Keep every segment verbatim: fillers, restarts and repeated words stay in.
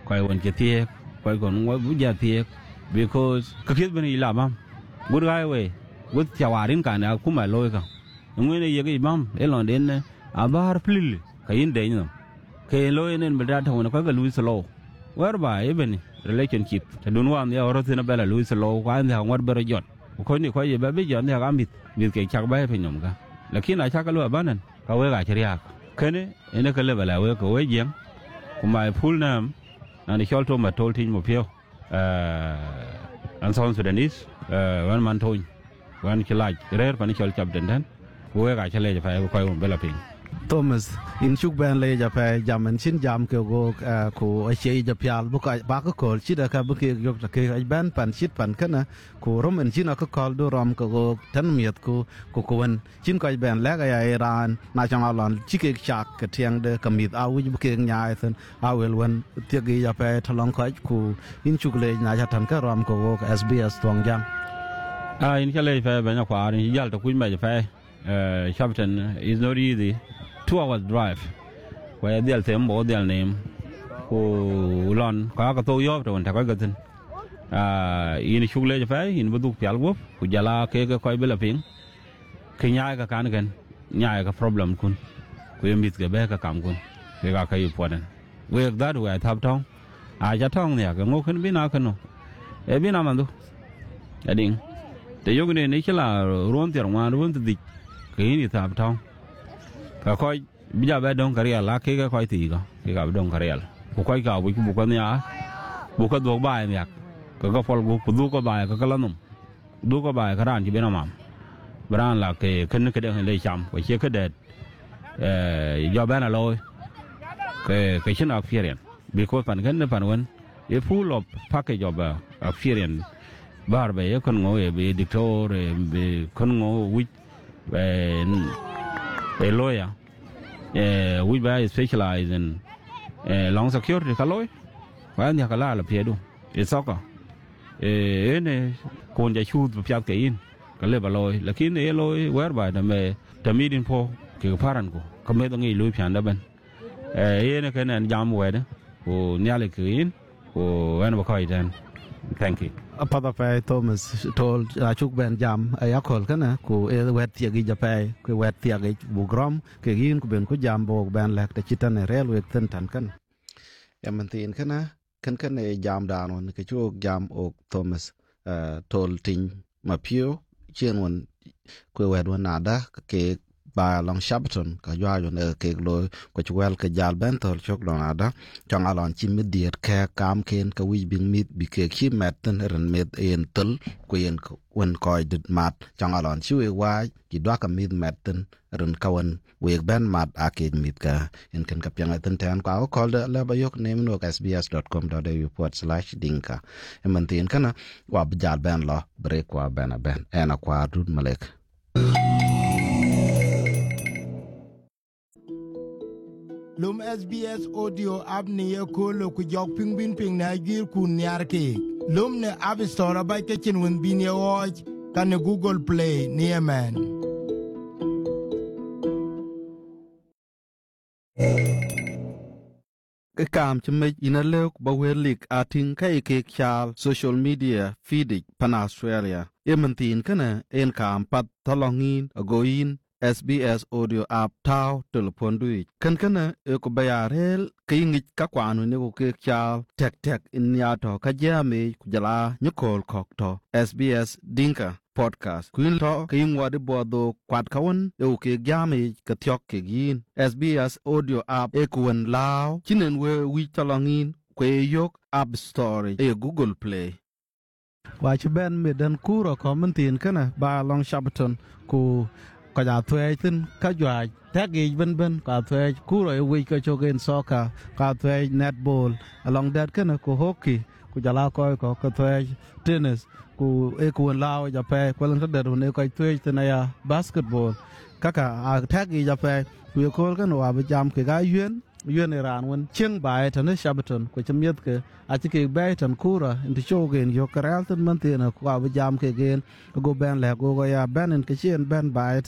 coi còn cái thiệt coi còn ngồi bút giờ thiệt because cái thiết bên này làm không good guy way good chào đến cả này cũng phải lôi cả người này cái imam elon đến abar plil cái in đấy nữa cái lôi nên bây giờ thằng nó có cái Louis Slow whereby even relationship thì đúng không thì ở trên bela Louis Slow qua thì họ bắt đầu ko ni ko ye ba be jon ya gambit bi ke chak ba pe nyom ga lakini a chaka lo banan ka we ga chiriya kene ene ka le bala we ko we jeng kuma full name na ni cholto ma tol tin mo pio eh an son Sudanese eh wan man toy wan kilaj rer pa ni chol chap den den we ga chale fa ko ko bela ping Thomas in chuk ben le ja pe jam en chin jam ke go ko a che ja pial bu ka ba ko kol chi da ka bu ke yok ta ke ai ban pan chit pan kana ko rom en chin ka kol do rom ko go tan miet ko ko ko wen chin ko ben le ga ya Iran na chang alon chi ke chak ke tiang de ka mit a wi bu ke nya sen a wel wen ti ge ja pe thlong ko ku in chuk le na ja tan ka rom ko go S B S tong jam a in chale fa ba nya kwa ni yal to ku ma ja fa eh Shepton is not easy two hours drive where they'll say more their name ko lon ka ka to yo to ta ka ga tin ah in chule ja fa in bu pial go ku jala ke ka ko bela ping ke nya ka kan gan nya ka problem kun ku yemit ga ba ka kam kun ke ga ka yu podan we that way tap tong a ja tong ne ka ngo kun bi na kan no e bi na man du ading te yo ne ni chla ron ter wa ron ti ke ni tap tong ka coi bây giờ bé đông Korea lá cái cái coi thì có cái gặp đông Korea bộ coi cả với bộ con nhà bộ cái đồ bài này cái cái phật bộ đồ cái bài cái cái lăn đồ cái bài cái đàn chỉ bên nào mà đàn là cái cái cái đàn này chậm cái chiếc cái đèn do bé là lôi cái cái chân appearance because phần cái phần vấn a full of package of appearance bar về con ngồi về dictator về con ngồi with về a lawyer uh, we buy specialize in uh, long security ka loy wa nya ka la la pie du e soka e ene kon ja chu pya ke in ka le ba loy lakini e loy whereby da me da midin po ke paran ko ka me ngi lu pya da ban e ene ka nan jam we da ko nya le ke in ko wan ba kai dan thank you apada pe Thomas tol chuk ben jam ay akol kana ku e wet ye gi jape ku wet ye gi bugrom ke gin ku ben ku jam bo ben lek ta chitan rel wek tan tan kan yamantin kana kan kan e jam dan on ke chuk jam ok Thomas tol tin ma pio chen won ku wet won nada ke ba long Shepton ka jwa yo ne ke lo ko chwel ke jal ben tol chok don ada chang alon chi mi diet ke kam ken ka wi bing mit bi ke chi met ten ren met en tel ku en wen ko dit mat chang alon chi we wa ki dwa ka mit met ten ren ka wen we ben mat a ke mit ka en ken ka pyang ten tan ka ko de la ba yok nem no s b s dot com dot a u forward slash dinka e man tin kana wa jal ben lo break wa ben ben ena kwa dun malek Lum S B S audio app ni ye kolo ku jok ping bin ping na gir ku nyar ke. Lum ne app store ba ke chin won bin ye watch kan Google Play ni man. cái cam chấm mấy in a leo ba we lik ating kai ke chal social media feed pan Australia yementin kana en cam pat tolongin agoin S B S audio app tao telephone dui kan kana e ko bayarel kayingi ka kwanu ne ko ke chal tek tek in ya to ka jame ku jala nyukol kok to S B S dinka podcast kuin to kayin wadi bodo kwat kawon e o ke jame ka tyok ke gin S B S audio app e kuwen lao chinen we wi talongin kwe yok app store e Google Play wa chi ben me dan kuro commentin kana ba long Shepton ku ka ja thuê tin ka jwa tagi ben ben ka thuê ku ro wi ka chogen soccer ka thuê netball along that kana ko hockey ku jala ko ko ka thuê tennis ku e ku lao ja pe ko lan der ne ko thuê tin ya basketball kaka a tagi ja pe ku ko kan wa ba jam ke ga yuen yuen Iran won chiang bai tan Shepton ko chmiet ke a ti ke bai tan kura in chogen yo karal tan man tin ko ba jam ke gen go ben le go ya ben en ke chen ben bai tan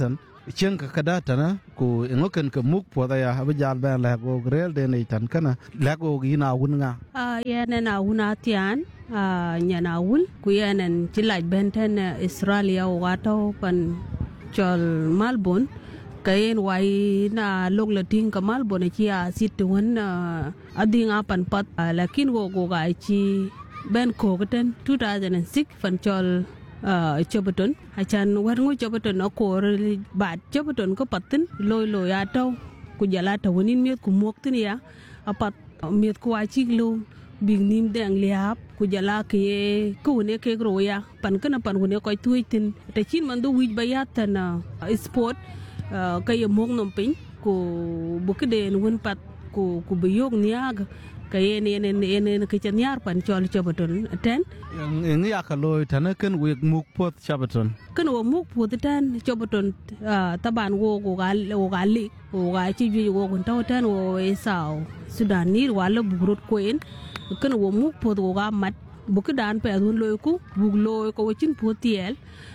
chen ka kada tana ku ngoken ka muk po da ya habjal ba la go grel de nei tan kana la go gi na wun nga a ya na na wuna tian a nya na wul ku ya nan tilaj benten Australia wato pan chol Melbourne kayen wai na lok la ting ka Melbourne chi a sit won ading apan pat lakin go go ga chi ben ko gaten two thousand six fan chol Chobaton achan war ngo Chobaton ko bat Chobaton ko patin loy loy ato ku jala ta wonin miet ku mok tin ya apat miet ku achi lo big nim deng liap ku jala ke ku ne ke gro ya pan kana pan ne ko tuitin te chin man do wij bayat na sport kay mok nom pin ku bukden won pat ku ku biyog niag kay ne ne ne ne ke nyar pan chol Chobaton ten ngi yakaloy tan ken wek muk pot Chobaton kan wo muk pot ten Chobaton taban wo go gal wo gali wo ga chi ji wo kun taw ten wo e saw Sudan ni wala burut koen kan wo muk pot wo ga mat bukdan pe dun loy ku bug loy ko chin potiel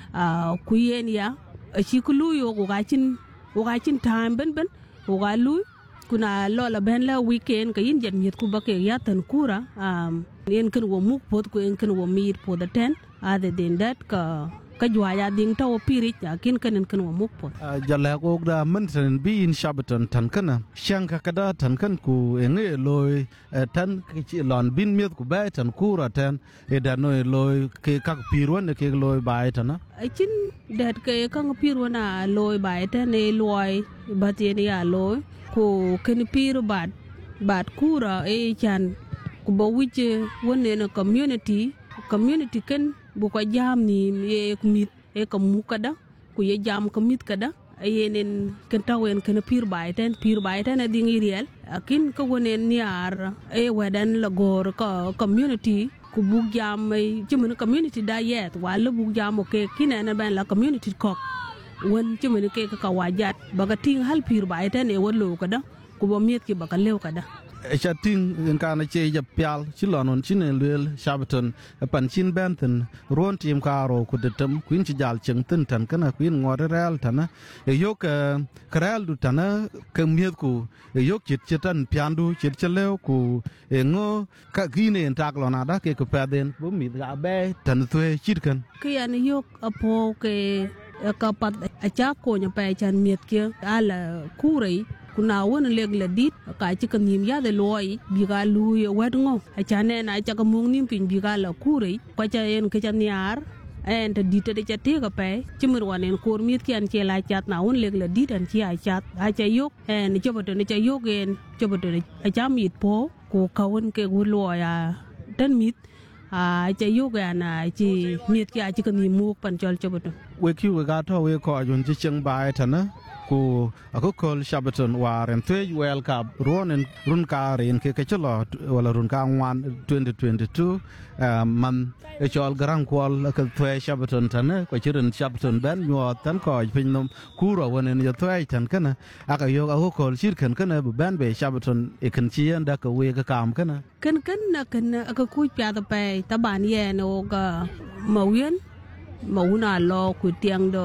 ku yen ya chi ku lu yo go ga chin wo ga chin time ben ben wo ga lu kuna lola ben la weekend ka yin jet miet ku bake ya tan kura um yen kan wo muk pot ku yen kan wo mir po the ten other than that ka ka jwa ya ding taw pirit ya kin kan kan wo muk pot jala go da man tan bi in Chobaton tan kana shang ka kada tan kan ku enge loy tan ki lon bin miet ku ba tan kura tan e da no loy ke ka pirwan ke loy ba tan a chin dat ke ka pirwana loy ba tan e loy ba ti ya loy ko ken pir bat bat kura e chan ku bo wije wonne no community community ken bu ko jam ni e mit e ko mukada ku ye jam ko mit kada yenen ken tawen ken pir bay ten pir bay ten di ngi riel akin ko wonen niar e wadan la gor ko community ku bu jam ci mun community da yet wala bu jam ke kinena ben la community ko won ci mun ke ka wajat baga ting hal pir bay ten e wolo kada ku bo miet ki baga lew kada e chating en kana che ja pial ci lonon ci ne lel Chobaton pan chin benten ron tim karo ku detem kuin ci jal cheng tin tan kana kuin ngor real tan e yok kral du tan ke miet ku e yok chit chitan piandu chit chelew ku e ngo ka gine en tak lona da ke ku paden bu mi ga be tan thwe chit kan ke an yok apo ke ka pat acha ko nya pa chan miet ke ala kurei kuna won leg la dit ka ci kan nim ya de loy bi ga lu wet ngo a cha ne na cha ka mung nim pin bi ga la kurei ko cha en ke cha niar en te dit de cha te ka pe ci mir wanen kor mit ki an che la chat na won leg la dit an chi a chat a cha yok en Chobaton cha yok en Chobaton a cha mit po ko ka won ke gu lo ya tan mit a cha yok ya na chi mit ki a ci kan nim muk pan chol Chobaton we ki we ga to we ko yun ci cheng bai tan ku ako kol Chobaton waren twe wel ka ronen run ka ren ke ke chlo wala run ka wan twenty twenty-two man e chol garang kwal ka twe Chobaton tan ko chiren Chobaton ben nyo tan ko pin nom kuro wonen yo twe tan kana aka yo ako kol shir kan kana ben be Chobaton e kan chi anda ka we ka kam kana kan kan na kan aka ku pya ta pe ta ban ye no ga mawien mauna lo ku tiang do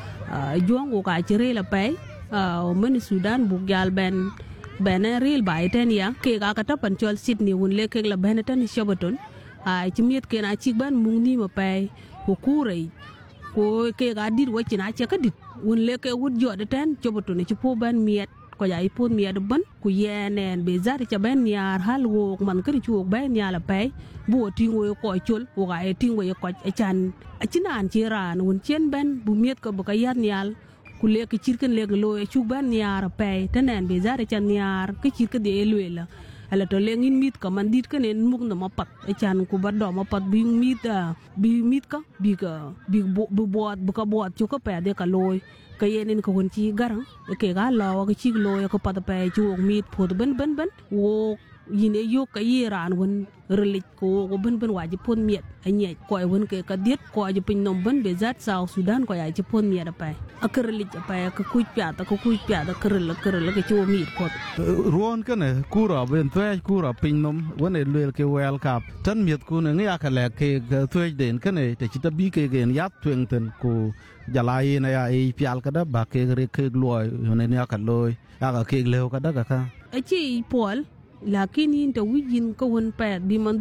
juang ko ka chire la pe men Sudan bu gal ben ben real bai ten ya ke ga ka ta pan chol Sydney won le ke la ben tan Chobaton ai chimiet ke na chi ban mung ni ma pe ko kurei ko ke ga dit wo chi na che ka dit won le ke wut jo de ten Chobaton chi po ban miet ko ya ipon miet ban ku yenen be zar cha ben yar hal wo man ke chu ben ya la pe bu ti wo ko chol wo ga e ti wo ko e chan a chinan chi ran won chen ben bu miet ko bu ka yan yal ku le ke chirken le lo e chu ban yar pe tenen be zar cha yar ke chirke de elela ala to lengin mit ka man dit ken muk no mapat e chan ku ba do mapat bi mit bi mit ka bi ka bi bu bot bu ka bot chu ka pe de ka loy ka yenin ko won chi garang ke ga lo ka chi loy ko pat pe chu mit phot ben ben ben wo yine yo ka yiran won relik ko ko ben ben waji pon miet anye ko e won ke ka diet ko aji pin nom ben be zat South Sudan ko ya ji pon miet pa akere lik pa ka kuj pya ta ko kuj pya ta kerel kerel ke chu miet ko ruon kana kura ben twe kura pin nom won e lel ke wel kap tan miet ku ne ya ka le ke twe den kana te chita bi ke gen yat twen ten ku jalai na ya e pyal ka da ba ke re ke loy ne ya ka loy ya ka ke leo ka da ka a chi pol lakini to wijin ko won pa bi man